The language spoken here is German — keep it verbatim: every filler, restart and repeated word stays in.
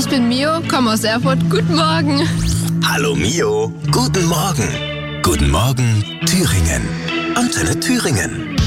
Ich bin Mio, komme aus Erfurt. Guten Morgen. Hallo Mio, guten Morgen. Guten Morgen, Thüringen. Antenne Thüringen.